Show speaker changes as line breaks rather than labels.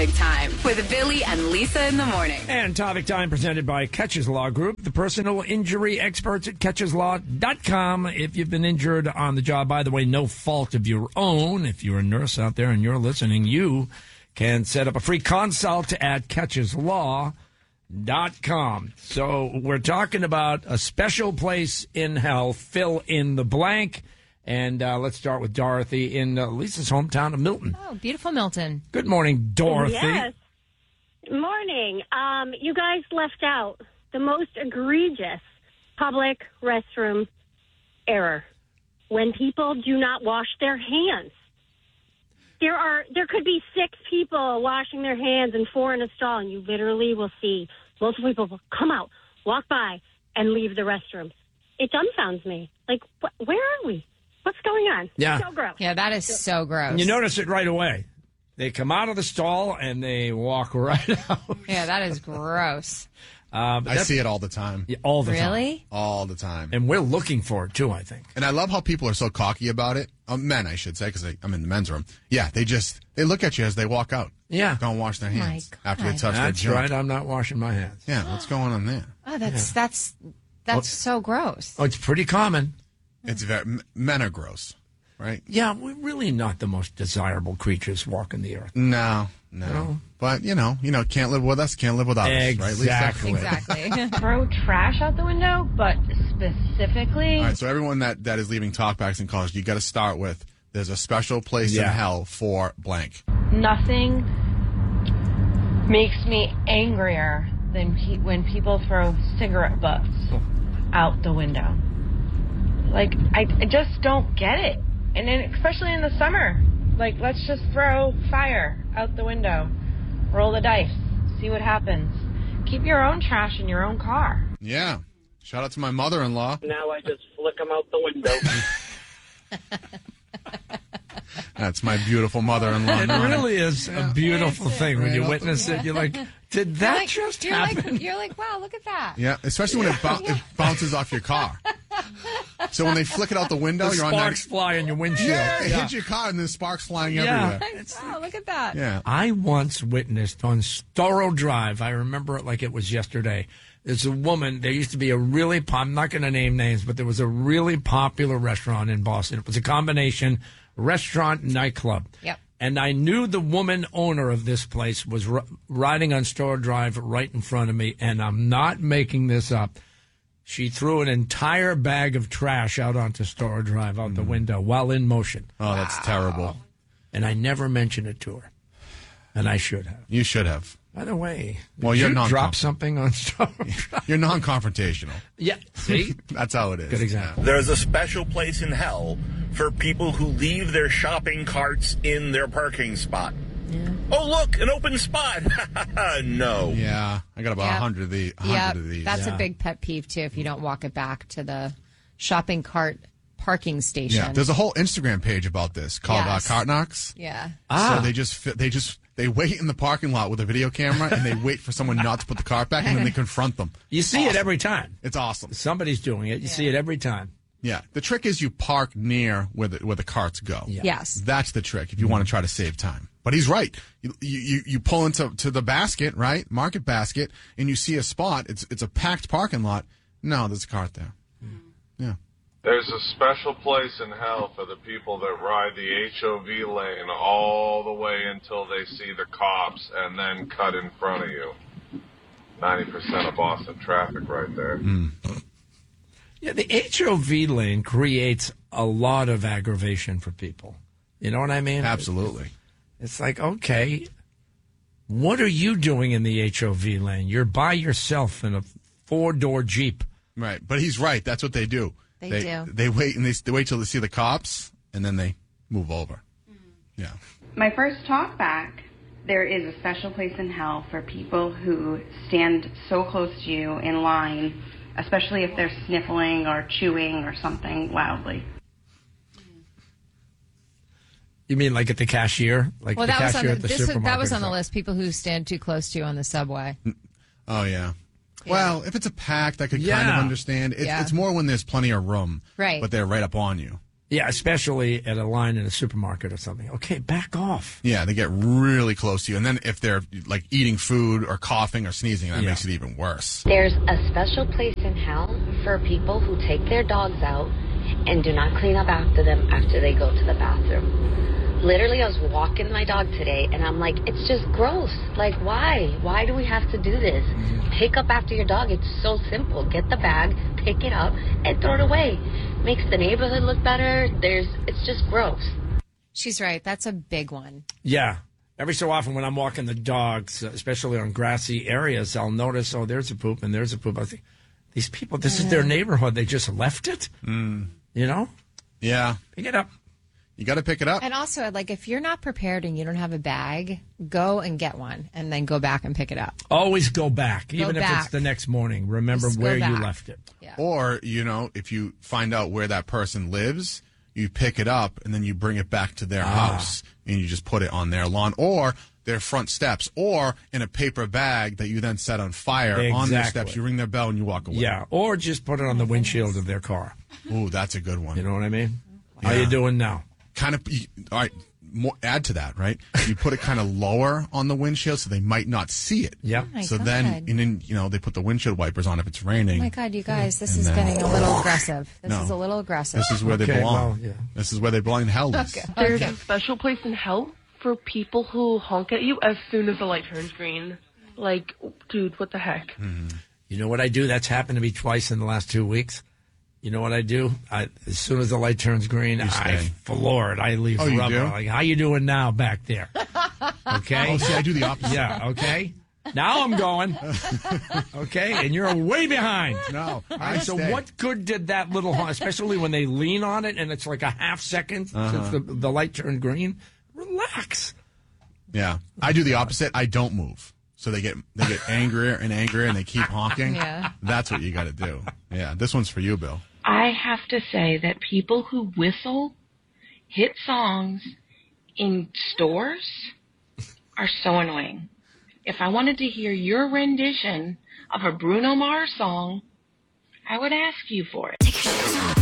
Big Time with Billy and Lisa in the morning.
And Topic Time presented by Catches Law Group, the personal injury experts at catcheslaw.com. If you've been injured on the job, by the way, no fault of your own. If you're a nurse out there and you're listening, you can set up a free consult at catcheslaw.com. So we're talking about a special place in hell, fill in the blank. And let's start with Dorothy in Lisa's hometown of Milton.
Oh, beautiful Milton.
Good morning, Dorothy.
Yes. Morning. You guys left out the most egregious public restroom error. When people do not wash their hands. There could be 6 people washing their hands and 4 in a stall, and you literally will see multiple people come out, walk by, and leave the restroom. It dumbfounds me. Like, where are we? What's going on?
Yeah.
So gross.
Yeah, that is so gross.
You notice it right away. They come out of the stall and they walk right out.
Yeah, that is gross.
I see it all the time.
Yeah, all the time.
Really?
All the time.
And we're looking for it, too, I think.
And I love how people are so cocky about it. Men, I should say, because I'm in the men's room. Yeah, they look at you as they walk out.
Yeah.
Don't wash their hands
God.
after they touch their
That's
junk.
right. I'm not washing my hands.
Yeah, what's going on there?
Oh, that's so gross.
Oh, it's pretty common.
It's men are gross, right?
Yeah, we're really not the most desirable creatures walking the earth.
No. But, can't live with us, can't live without us, right, Lisa?
Exactly.
Throw trash out the window, but specifically...
All right, so everyone that is leaving talkbacks in college, you got to start with, there's a special place in hell for blank.
Nothing makes me angrier than when people throw cigarette butts out the window. Like, I just don't get it. And then, especially in the summer, like, let's just throw fire out the window. Roll the dice. See what happens. Keep your own trash in your own car.
Yeah. Shout out to my mother-in-law.
Now I just flick them out the window.
That's my beautiful mother-in-law.
It really is a beautiful thing when you witness it. You're like, did that just happen?
You're like, wow, look at that.
Yeah, especially when it bounces off your car. So when they flick it out the window,
The
you're on
sparks fly in your windshield.
Yeah, it hits your car and there's sparks flying everywhere.
Wow, look at that.
Yeah.
I once witnessed on Storrow Drive, I remember it like it was yesterday, there's a woman, there used to be I'm not going to name names, but there was a really popular restaurant in Boston. It was a combination restaurant, nightclub.
Yep.
And I knew the woman owner of this place was riding on Storrow Drive right in front of me, and I'm not making this up. She threw an entire bag of trash out onto Storrow Drive out the window while in motion.
Oh, that's terrible.
And I never mentioned it to her. And I should have.
You should have.
By the way,
Well,
did
you're
you
non-confident.
drop something on Storrow Drive?
You're non-confrontational.
Yeah, see?
That's how it is.
Good example.
There's a special place in hell for people who leave their shopping carts in their parking spot. Yeah. Oh, look, an open spot. No.
Yeah, I got about 100 of these.
That's a big pet peeve, too, if you don't walk it back to the shopping cart parking station.
Yeah, there's a whole Instagram page about this called Cart Knocks.
Yeah.
So they wait in the parking lot with a video camera and they wait for someone not to put the cart back and then they confront them.
You see it every time.
It's awesome.
Somebody's doing it. You see it every time.
Yeah. The trick is you park near where the carts go.
Yeah.
Yes.
That's the trick if you want to try to save time. But he's right. You pull into the basket, right? Market basket, and you see a spot. It's a packed parking lot. No, there's a cart there. Yeah.
There's a special place in hell for the people that ride the HOV lane all the way until they see the cops and then cut in front of you. 90% of Boston traffic right there.
Yeah, the HOV lane creates a lot of aggravation for people. You know what I mean?
Absolutely.
It's like, okay, what are you doing in the HOV lane? You're by yourself in a 4-door Jeep.
Right. But he's right. That's what they do.
They do.
They wait and they wait till they see the cops and then they move over. Yeah.
My first talk back, there is a special place in hell for people who stand so close to you in line, especially if they're sniffling or chewing or something loudly.
You mean like at the cashier? Like
Well,
the
that was
cashier
on
at
the,
the
this,
supermarket?
that was on the list. People who stand too close to you on the subway.
Oh, yeah. Well, if it's a packed, I could kind of understand. It's more when there's plenty of room.
Right.
But they're right up on you.
Yeah, especially at a line in a supermarket or something. Okay, back off.
Yeah, they get really close to you. And then if they're like eating food or coughing or sneezing, that makes it even worse.
There's a special place in hell for people who take their dogs out and do not clean up after them after they go to the bathroom. Literally, I was walking my dog today, and I'm like, it's just gross. Like, why? Why do we have to do this? Pick up after your dog. It's so simple. Get the bag, pick it up, and throw it away. Makes the neighborhood look better. It's just gross.
She's right. That's a big one.
Yeah. Every so often when I'm walking the dogs, especially on grassy areas, I'll notice, oh, there's a poop and there's a poop. I think, these people, this is their neighborhood. They just left it. You know?
Yeah.
Pick it up.
You got to pick it up.
And also, like, if you're not prepared and you don't have a bag, go and get one and then go back and pick it up.
Always go back, even if
back.
it's the next morning. Remember
Just go
where you
back.
left it.
Yeah.
Or, you know, if you find out where that person lives, you pick it up and then you bring it back to their house and you just put it on their lawn or their front steps or in a paper bag that you then set on fire on their steps. You ring their bell and you walk away.
Yeah, or just put it on the windshield of their car.
Ooh, that's a good one.
You know what I mean? How you doing now?
Kind of, all right, add to that, right? You put it kind of lower on the windshield so they might not see it.
Yeah.
Oh my
so
God.
then, you know, they put the windshield wipers on if it's raining.
Oh, my God, you guys, this
And
is
then-
getting a little aggressive. This
No.
is a little aggressive.
This is where they
Okay,
belong.
well, yeah.
This is where they belong in hell. Liz.
There's a special place in hell for people who honk at you as soon as the light turns green. Like, dude, what the heck?
You know what I do? That's happened to me twice in the last 2 weeks. You know what I do? As soon as the light turns green, I
stay.
floor it. I leave
Oh, you
rubber.
do?
Like, how you doing now back there? Okay?
Oh, see, I do the opposite.
Yeah, okay? Now I'm going. Okay? And you're way behind.
No,
All right, so
stay.
what good did that little honk, especially when they lean on it and it's like a half second since the light turned green? Relax.
Yeah, I do the opposite. I don't move, so they get angrier and angrier, and they keep honking.
Yeah.
That's what you got to do. Yeah, this one's for you, Bill.
I have to say that people who whistle hit songs in stores are so annoying. If I wanted to hear your rendition of a Bruno Mars song, I would ask you for it.